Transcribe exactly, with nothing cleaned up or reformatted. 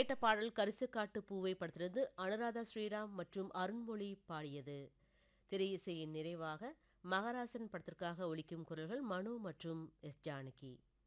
கேட்ட பாடல் கரிசக்காட்டு பூவை படுத்துறது அனுராதா ஸ்ரீராம் மற்றும் அருண்மொழி பாடியது. திரையிசையின் நிறைவாக மகராசன் படத்திற்காக ஒலிக்கும் குரல்கள் மனு மற்றும் எஸ் ஜானகி.